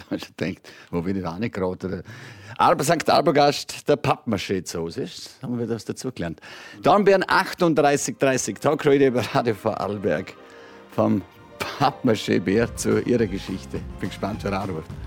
habe ich gedacht, wo bin ich da nicht geraten? St. Arbogast, der Pappmaché-Zoos ist. Haben wir das dazugelernt. Dornbirn 38:30. Tag heute über Radio Vorarlberg. Vom Pappmaché-Bär zu ihrer Geschichte. Bin gespannt, wer anruft.